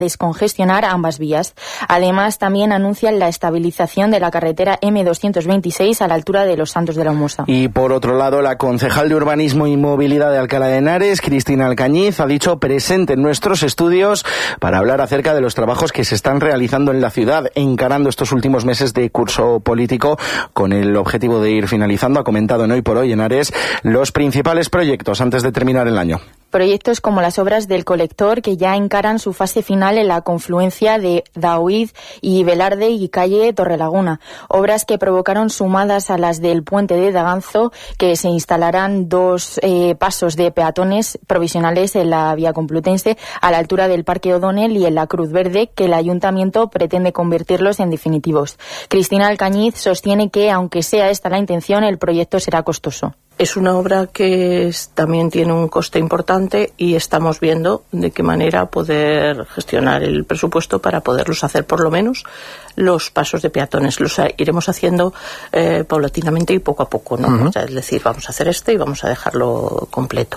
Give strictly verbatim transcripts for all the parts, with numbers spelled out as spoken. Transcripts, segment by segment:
descongestionar ambas vías. Además, también anuncian la estabilización de la carretera eme doscientos veintiséis a la altura de Los Santos de la Humosa. Y por otro lado, la concejal de Urbanismo y Movilidad de Alcalá de Henares, Cristina Alcañiz, ha dicho presente en nuestros estudios para hablar acerca de los trabajos que se están realizando en la ciudad, encarando estos últimos meses de curso político con el objetivo de ir finalizando. Ha comentado en Hoy por Hoy Henares los principales proyectos antes de terminar el año. Proyectos como las obras del colector que ya encaran su fase final en la confluencia de Daoíz y Velarde y calle Torrelaguna. Obras que provocaron, sumadas a las del puente de Daganzo, que se instalarán dos eh, pasos de peatones provisionales en la vía Complutense a la altura del Parque O'Donnell y en la Cruz Verde, que el ayuntamiento pretende convertirlos en definitivos. Cristina Alcañiz sostiene que, aunque sea esta la intención, el proyecto será costoso. Es una obra que es, también tiene un coste importante y estamos viendo de qué manera poder gestionar el presupuesto para poderlos hacer por lo menos los pasos de peatones. Los iremos haciendo eh, paulatinamente y poco a poco, ¿no? Uh-huh. O sea, es decir, vamos a hacer este y vamos a dejarlo completo.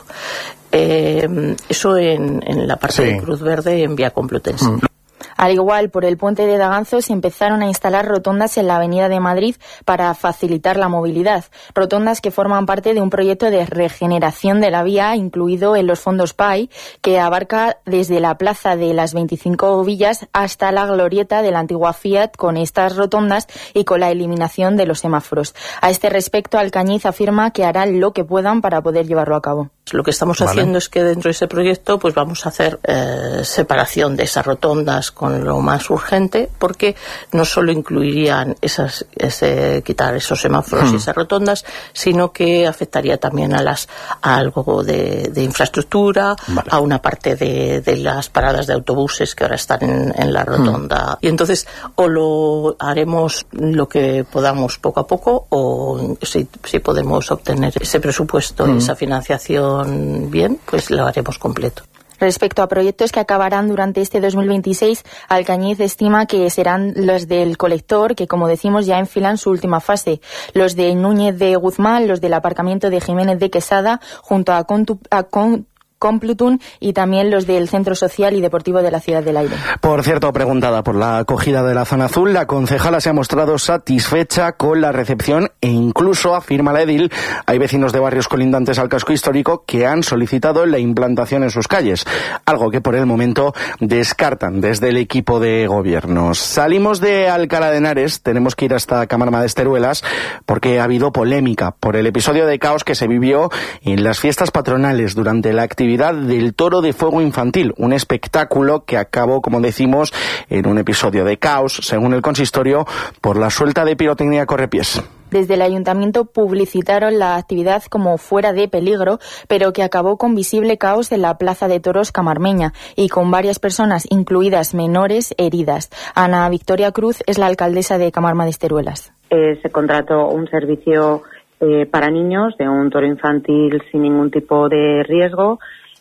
Eh, eso en, en la parte sí. de Cruz Verde en vía Complutense. Uh-huh. Al igual, por el puente de Daganzo se empezaron a instalar rotondas en la Avenida de Madrid para facilitar la movilidad. Rotondas que forman parte de un proyecto de regeneración de la vía incluido en los fondos P A I, que abarca desde la Plaza de las veinticinco Villas hasta la glorieta de la antigua Fiat, con estas rotondas y con la eliminación de los semáforos. A este respecto, Alcañiz afirma que harán lo que puedan para poder llevarlo a cabo. Lo que estamos vale. haciendo es que dentro de ese proyecto pues vamos a hacer eh, separación de esas rotondas con lo más urgente, porque no solo incluirían esas, ese, quitar esos semáforos hmm. y esas rotondas, sino que afectaría también a las a algo de, de infraestructura, vale. a una parte de, de las paradas de autobuses que ahora están en, en la rotonda. Hmm. Y entonces o lo haremos lo que podamos poco a poco, o si, si podemos obtener ese presupuesto hmm. y esa financiación bien, pues lo haremos completo. Respecto a proyectos que acabarán durante este dos mil veintiséis, Alcañiz estima que serán los del colector, que como decimos ya enfilan su última fase, los de Núñez de Guzmán, los del aparcamiento de Jiménez de Quesada, junto a, Contu- a Con- Complutum, y también los del Centro Social y Deportivo de la Ciudad del Aire. Por cierto, preguntada por la acogida de la zona azul, la concejala se ha mostrado satisfecha con la recepción e incluso, afirma la edil, hay vecinos de barrios colindantes al casco histórico que han solicitado la implantación en sus calles, algo que por el momento descartan desde el equipo de gobierno. Salimos de Alcalá de Henares, tenemos que ir hasta Camarma de Esteruelas, porque ha habido polémica por el episodio de caos que se vivió en las fiestas patronales durante la actividad del Toro de Fuego Infantil, un espectáculo que acabó, como decimos, en un episodio de caos, según el consistorio, por la suelta de pirotecnia a correpiés. Desde el ayuntamiento publicitaron la actividad como fuera de peligro, pero que acabó con visible caos en la Plaza de Toros camarmeña y con varias personas, incluidas menores, heridas. Ana Victoria Cruz es la alcaldesa de Camarma de Esteruelas. Eh, se contrató un servicio eh, para niños de un toro infantil sin ningún tipo de riesgo,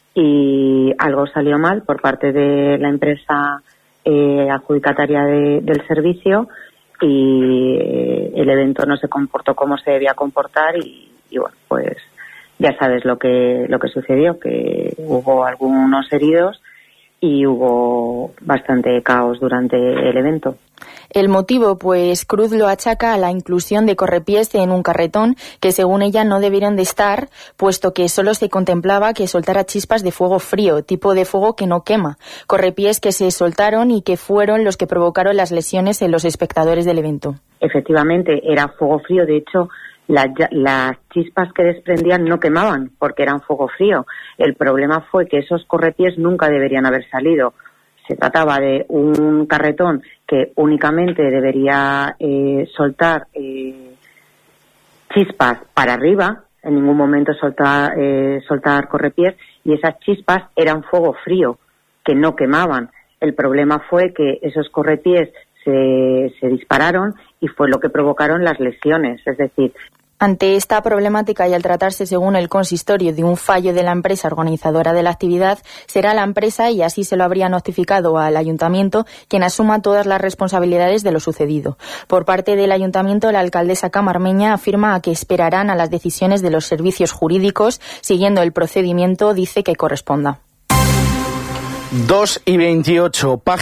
y algo salió mal por parte de la empresa eh, adjudicataria de, del servicio, y eh, el evento no se comportó como se debía comportar, y, y bueno, pues ya sabes lo que lo que sucedió, que hubo algunos heridos y hubo bastante caos durante el evento. El motivo, pues Cruz lo achaca a la inclusión de correpiés en un carretón que según ella no debieron de estar, puesto que solo se contemplaba que soltara chispas de fuego frío, tipo de fuego que no quema. Correpiés que se soltaron y que fueron los que provocaron las lesiones en los espectadores del evento. Efectivamente, era fuego frío. De hecho, las, las chispas que desprendían no quemaban porque eran fuego frío. El problema fue que esos correpiés nunca deberían haber salido. Se trataba de un carretón que únicamente debería eh, soltar eh, chispas para arriba, en ningún momento soltar, eh, soltar correpiés, y esas chispas eran fuego frío, que no quemaban. El problema fue que esos correpiés se, se dispararon y fue lo que provocaron las lesiones, es decir... Ante esta problemática y al tratarse, según el consistorio, de un fallo de la empresa organizadora de la actividad, será la empresa, y así se lo habría notificado al ayuntamiento, quien asuma todas las responsabilidades de lo sucedido. Por parte del ayuntamiento, la alcaldesa camarmeña afirma que esperarán a las decisiones de los servicios jurídicos, siguiendo el procedimiento, dice, que corresponda. dos y veintiocho.